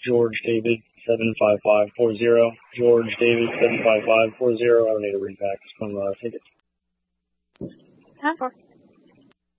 George David 75540. George David 75540. I don't need to read back from ticket. 10-4.